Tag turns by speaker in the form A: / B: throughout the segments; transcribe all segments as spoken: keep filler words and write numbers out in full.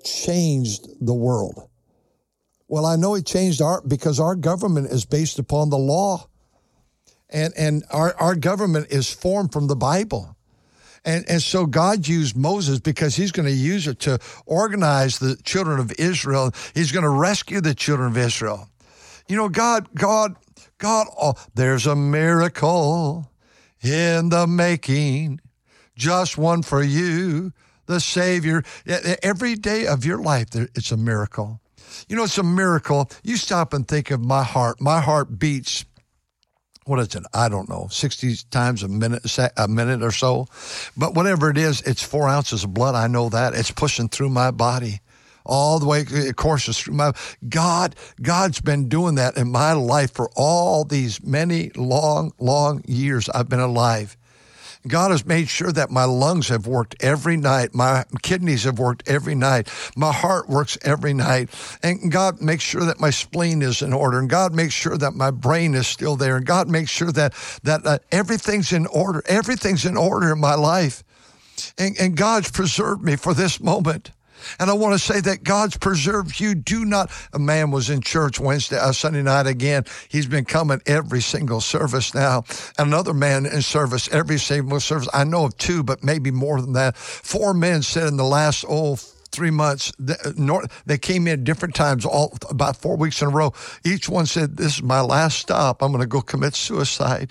A: changed the world? Well, I know he changed our, because our government is based upon the law. And and our, our government is formed from the Bible. And, and so God used Moses because he's going to use it to organize the children of Israel. He's going to rescue the children of Israel. You know, God, God, God, oh, there's a miracle in the making, just one for you, the Savior. Every day of your life, it's a miracle. You know, it's a miracle. You stop and think of my heart. My heart beats, what is it? I don't know, sixty times a minute, a minute or so. But whatever it is, it's four ounces of blood. I know that. It's pushing through my body all the way. It courses through my, God, God's been doing that in my life for all these many long, long years I've been alive. God has made sure that my lungs have worked every night. My kidneys have worked every night. My heart works every night. And God makes sure that my spleen is in order. And God makes sure that my brain is still there. And God makes sure that that uh, everything's in order. Everything's in order in my life. And, and God's preserved me for this moment. And I want to say that God's preserved you. Do not, a man was in church Wednesday, uh, Sunday night again. He's been coming every single service now. Another man in service, every single service. I know of two, but maybe more than that. Four men said in the last, oh, three months, they came in different times, all about four weeks in a row. Each one said, this is my last stop. I'm going to go commit suicide.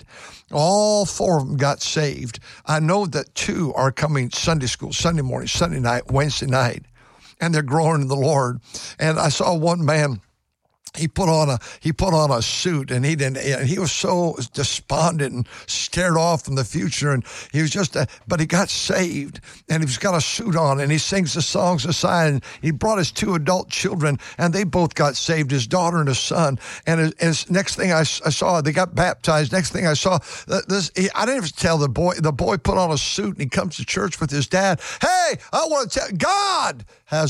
A: All four of them got saved. I know that two are coming Sunday school, Sunday morning, Sunday night, Wednesday night. And they're growing in the Lord. And I saw one man, he put on a he put on a suit, and he didn't. He was so despondent and scared off from the future, and he was just. A, but he got saved, and he's got a suit on, and he sings the songs aside. And he brought his two adult children, and they both got saved. His daughter and his son. And his, his next thing I, I saw, they got baptized. Next thing I saw, this he, I didn't even tell the boy. The boy put on a suit, and he comes to church with his dad. Hey, I want to tell God has